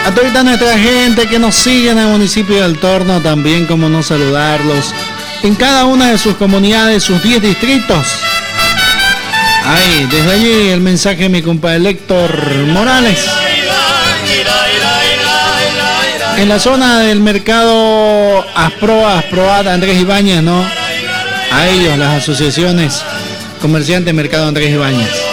A toda nuestra gente que nos sigue en el municipio del Torno, también como no saludarlos en cada una de sus comunidades, sus 10 distritos. Ahí, desde allí el mensaje de mi compadre Héctor Morales. En la zona del mercado Asproat Andrés Ibáñez, ¿no? A ellos, las asociaciones comerciantes Mercado Andrés Ibáñez.